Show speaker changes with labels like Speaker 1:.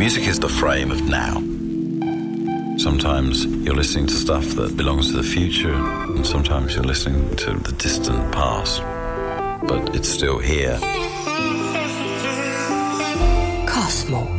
Speaker 1: Music is the frame of now. Sometimes you're listening to stuff that belongs to the future, and sometimes you're listening to the distant past. But it's still here.
Speaker 2: Cosmo.